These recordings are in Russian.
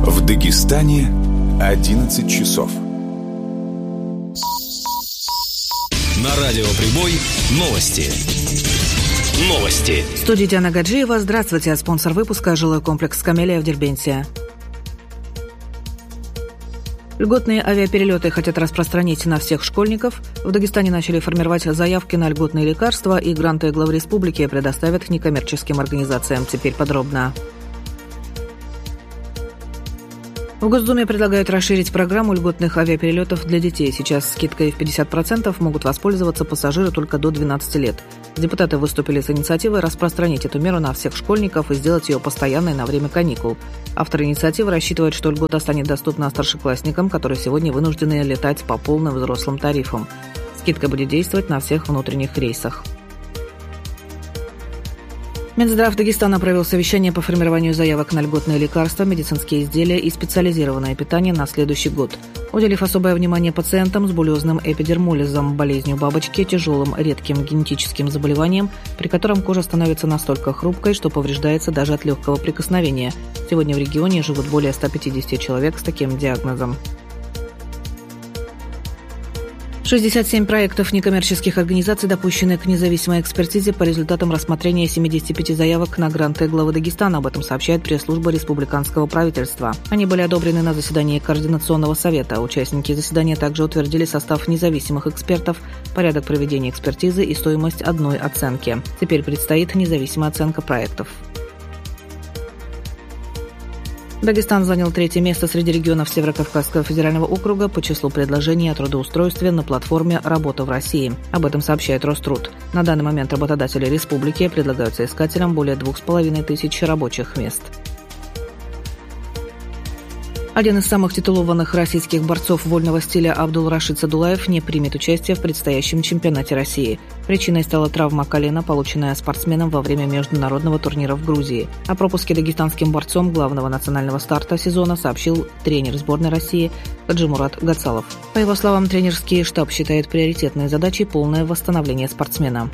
В Дагестане 11 часов. На радио «Прибой» новости. В студии Диана Гаджиева. Здравствуйте. Спонсор выпуска — жилой комплекс «Камелия» в Дербенте. Льготные авиаперелеты хотят распространить на всех школьников. В Дагестане начали формировать заявки на льготные лекарства, и гранты главы республики предоставят некоммерческим организациям. Теперь подробно. В Госдуме предлагают расширить программу льготных авиаперелетов для детей. Сейчас скидкой в 50% могут воспользоваться пассажиры только до 12 лет. Депутаты выступили с инициативой распространить эту меру на всех школьников и сделать ее постоянной на время каникул. Авторы инициативы рассчитывают, что льгота станет доступна старшеклассникам, которые сегодня вынуждены летать по полным взрослым тарифам. Скидка будет действовать на всех внутренних рейсах. Минздрав Дагестана провел совещание по формированию заявок на льготные лекарства, медицинские изделия и специализированное питание на следующий год, уделив особое внимание пациентам с буллезным эпидермолизом, болезнью бабочки, тяжелым редким генетическим заболеванием, при котором кожа становится настолько хрупкой, что повреждается даже от легкого прикосновения. Сегодня в регионе живут более 150 человек с таким диагнозом. 67 проектов некоммерческих организаций допущены к независимой экспертизе по результатам рассмотрения 75 заявок на гранты главы Дагестана. Об этом сообщает пресс-служба республиканского правительства. Они были одобрены на заседании Координационного совета. Участники заседания также утвердили состав независимых экспертов, порядок проведения экспертизы и стоимость одной оценки. Теперь предстоит независимая оценка проектов. Дагестан занял 3-е место среди регионов Северо-Кавказского федерального округа по числу предложений о трудоустройстве на платформе «Работа в России». Об этом сообщает Роструд. На данный момент работодатели республики предлагают соискателям более 2500 рабочих мест. Один из самых титулованных российских борцов вольного стиля Абдул-Рашид Садулаев не примет участие в предстоящем чемпионате России. Причиной стала травма колена, полученная спортсменом во время международного турнира в Грузии. О пропуске дагестанским борцом главного национального старта сезона сообщил тренер сборной России Гаджимурад Гацалов. По его словам, тренерский штаб считает приоритетной задачей полное восстановление спортсмена.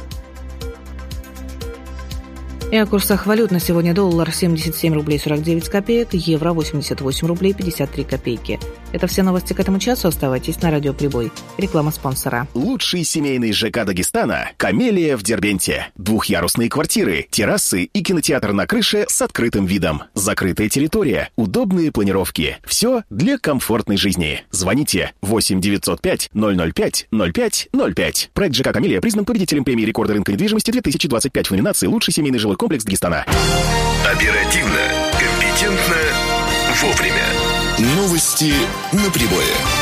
И о курсах валют на сегодня: доллар 77 рублей 49 копеек, евро 88 рублей 53 копейки. Это все новости к этому часу. Оставайтесь на радио «Прибой». Реклама спонсора. Лучший семейный ЖК Дагестана – «Камелия» в Дербенте. Двухъярусные квартиры, террасы и кинотеатр на крыше с открытым видом. Закрытая территория, удобные планировки. Все для комфортной жизни. Звоните 8 905 005 05 05. Проект ЖК «Камелия» признан победителем премии «Рекорды рынка недвижимости» 2025 в номинации «Лучший семейный жилой комплекс Дагестана». Оперативно, компетентно, вовремя. Новости на Прибое.